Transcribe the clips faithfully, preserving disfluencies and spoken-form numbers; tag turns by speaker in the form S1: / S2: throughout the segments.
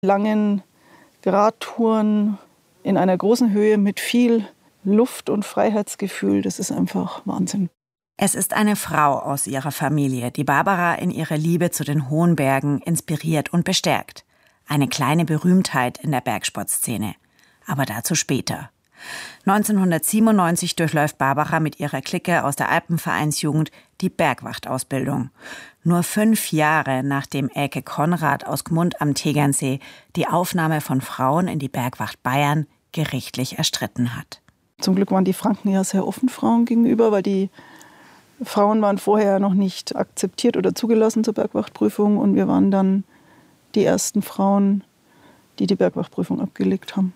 S1: langen Radtouren in einer großen Höhe mit viel Luft und Freiheitsgefühl, das ist einfach Wahnsinn.
S2: Es ist eine Frau aus ihrer Familie, die Barbara in ihrer Liebe zu den hohen Bergen inspiriert und bestärkt. Eine kleine Berühmtheit in der Bergsportszene. Aber dazu später. neunzehnhundertsiebenundneunzig durchläuft Barbara mit ihrer Clique aus der Alpenvereinsjugend die Bergwachtausbildung. Nur fünf Jahre nachdem Elke Konrad aus Gmund am Tegernsee die Aufnahme von Frauen in die Bergwacht Bayern gerichtlich erstritten hat.
S1: Zum Glück waren die Franken ja sehr offen Frauen gegenüber, weil die Frauen waren vorher noch nicht akzeptiert oder zugelassen zur Bergwachtprüfung. Und wir waren dann die ersten Frauen, die die Bergwachtprüfung abgelegt haben.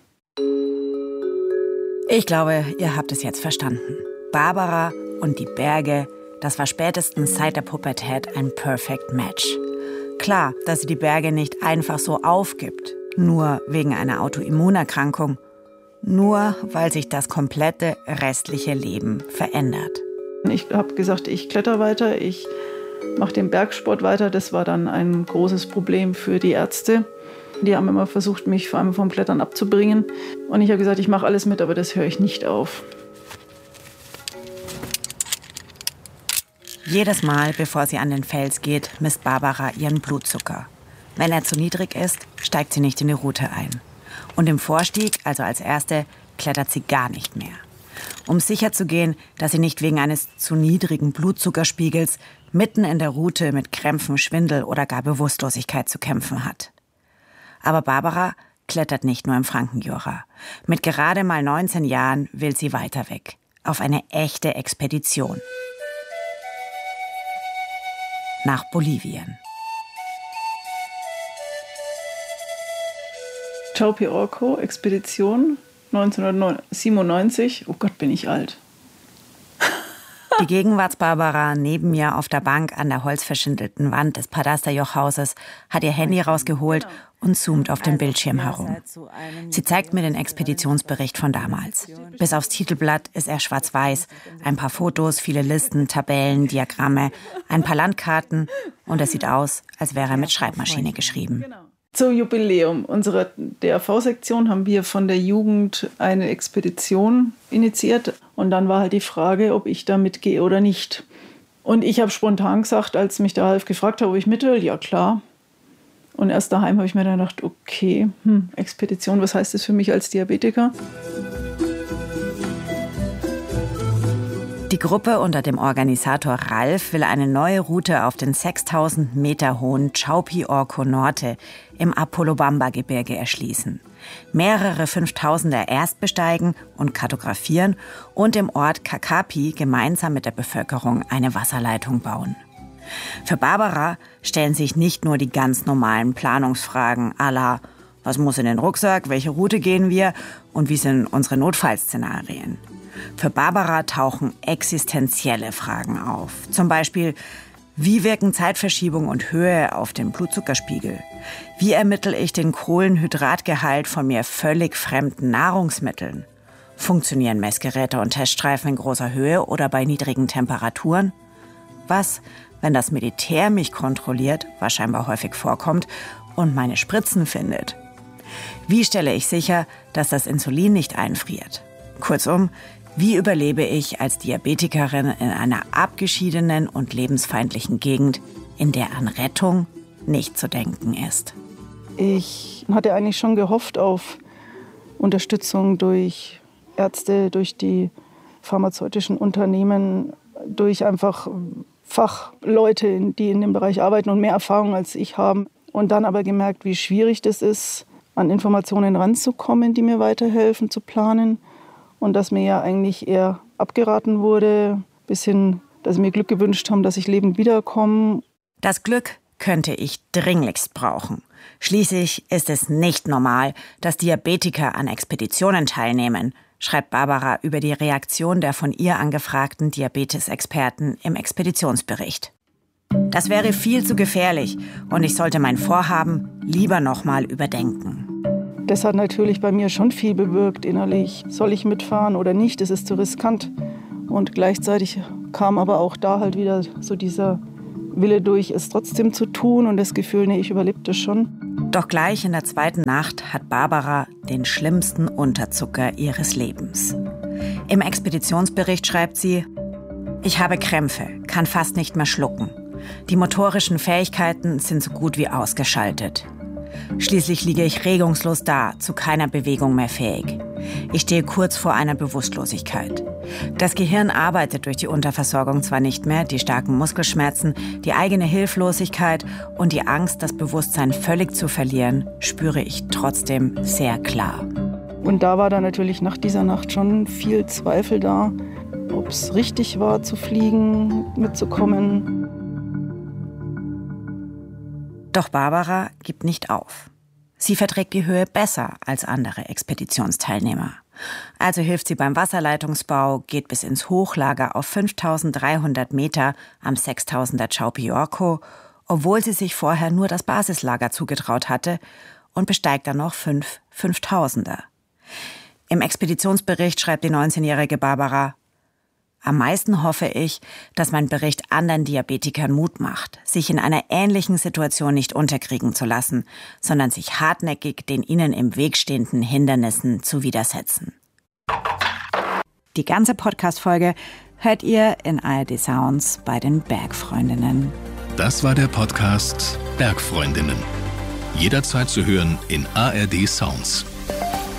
S2: Ich glaube, ihr habt es jetzt verstanden. Barbara und die Berge, das war spätestens seit der Pubertät ein Perfect Match. Klar, dass sie die Berge nicht einfach so aufgibt, nur wegen einer Autoimmunerkrankung, nur weil sich das komplette restliche Leben verändert.
S1: Ich habe gesagt, ich kletter weiter, ich mache den Bergsport weiter. Das war dann ein großes Problem für die Ärzte. Die haben immer versucht, mich vor allem vom Klettern abzubringen. Und ich habe gesagt, ich mache alles mit, aber das höre ich nicht auf.
S2: Jedes Mal, bevor sie an den Fels geht, misst Barbara ihren Blutzucker. Wenn er zu niedrig ist, steigt sie nicht in die Route ein. Und im Vorstieg, also als Erste, klettert sie gar nicht mehr. Um sicherzugehen, dass sie nicht wegen eines zu niedrigen Blutzuckerspiegels mitten in der Route mit Krämpfen, Schwindel oder gar Bewusstlosigkeit zu kämpfen hat. Aber Barbara klettert nicht nur im Frankenjura. Mit gerade mal neunzehn Jahren will sie weiter weg. Auf eine echte Expedition. Nach Bolivien.
S1: Chaupi Orco, Expedition neunzehnhundertsiebenundneunzig. Oh Gott, bin ich alt.
S2: Die Gegenwarts-Barbara neben mir auf der Bank an der holzverschindelten Wand des Padasterjoch-Hauses hat ihr Handy rausgeholt und zoomt auf dem Bildschirm herum. Sie zeigt mir den Expeditionsbericht von damals. Bis aufs Titelblatt ist er schwarz-weiß. Ein paar Fotos, viele Listen, Tabellen, Diagramme, ein paar Landkarten und es sieht aus, als wäre er mit Schreibmaschine geschrieben.
S1: Zum Jubiläum unserer D R V-Sektion haben wir von der Jugend eine Expedition initiiert. Und dann war halt die Frage, ob ich da mitgehe oder nicht. Und ich habe spontan gesagt, als mich der Ralf gefragt hat, ob ich mit will, ja klar. Und erst daheim habe ich mir dann gedacht, okay, hm, Expedition, was heißt das für mich als Diabetiker?
S2: Die Gruppe unter dem Organisator Ralf will eine neue Route auf den sechstausend Meter hohen Chaupi Orco Norte im Apolobamba-Gebirge erschließen. Mehrere Fünftausender erst besteigen und kartografieren und im Ort Cacapi gemeinsam mit der Bevölkerung eine Wasserleitung bauen. Für Barbara stellen sich nicht nur die ganz normalen Planungsfragen à la was muss in den Rucksack, welche Route gehen wir und wie sind unsere Notfallszenarien. Für Barbara tauchen existenzielle Fragen auf. Zum Beispiel, wie wirken Zeitverschiebung und Höhe auf den Blutzuckerspiegel? Wie ermittle ich den Kohlenhydratgehalt von mir völlig fremden Nahrungsmitteln? Funktionieren Messgeräte und Teststreifen in großer Höhe oder bei niedrigen Temperaturen? Was, wenn das Militär mich kontrolliert, was scheinbar häufig vorkommt, und meine Spritzen findet? Wie stelle ich sicher, dass das Insulin nicht einfriert? Kurzum, wie überlebe ich als Diabetikerin in einer abgeschiedenen und lebensfeindlichen Gegend, in der an Rettung nicht zu denken ist?
S1: Ich hatte eigentlich schon gehofft auf Unterstützung durch Ärzte, durch die pharmazeutischen Unternehmen, durch einfach Fachleute, die in dem Bereich arbeiten und mehr Erfahrung als ich haben. Und dann aber gemerkt, wie schwierig das ist, an Informationen ranzukommen, die mir weiterhelfen zu planen. Und dass mir ja eigentlich eher abgeraten wurde, bis hin, dass sie mir Glück gewünscht haben, dass ich lebend wiederkomme.
S2: Das Glück könnte ich dringlichst brauchen. Schließlich ist es nicht normal, dass Diabetiker an Expeditionen teilnehmen, schreibt Barbara über die Reaktion der von ihr angefragten Diabetesexperten im Expeditionsbericht. Das wäre viel zu gefährlich und ich sollte mein Vorhaben lieber nochmal überdenken.
S1: Das hat natürlich bei mir schon viel bewirkt innerlich. Soll ich mitfahren oder nicht? Es ist zu riskant. Und gleichzeitig kam aber auch da halt wieder so dieser Wille durch, es trotzdem zu tun und das Gefühl, nee, ich überlebe das schon.
S2: Doch gleich in der zweiten Nacht hat Barbara den schlimmsten Unterzucker ihres Lebens. Im Expeditionsbericht schreibt sie: Ich habe Krämpfe, kann fast nicht mehr schlucken. Die motorischen Fähigkeiten sind so gut wie ausgeschaltet. Schließlich liege ich regungslos da, zu keiner Bewegung mehr fähig. Ich stehe kurz vor einer Bewusstlosigkeit. Das Gehirn arbeitet durch die Unterversorgung zwar nicht mehr, die starken Muskelschmerzen, die eigene Hilflosigkeit und die Angst, das Bewusstsein völlig zu verlieren, spüre ich trotzdem sehr klar.
S1: Und da war dann natürlich nach dieser Nacht schon viel Zweifel da, ob es richtig war, zu fliegen, mitzukommen.
S2: Doch Barbara gibt nicht auf. Sie verträgt die Höhe besser als andere Expeditionsteilnehmer. Also hilft sie beim Wasserleitungsbau, geht bis ins Hochlager auf fünftausenddreihundert Meter am sechstausender Chaupi Orco, obwohl sie sich vorher nur das Basislager zugetraut hatte, und besteigt dann noch fünf Fünftausender. Im Expeditionsbericht schreibt die neunzehnjährige Barbara: Am meisten hoffe ich, dass mein Bericht anderen Diabetikern Mut macht, sich in einer ähnlichen Situation nicht unterkriegen zu lassen, sondern sich hartnäckig den ihnen im Weg stehenden Hindernissen zu widersetzen. Die ganze Podcast-Folge hört ihr in A R D Sounds bei den Bergfreundinnen.
S3: Das war der Podcast Bergfreundinnen. Jederzeit zu hören in A R D Sounds.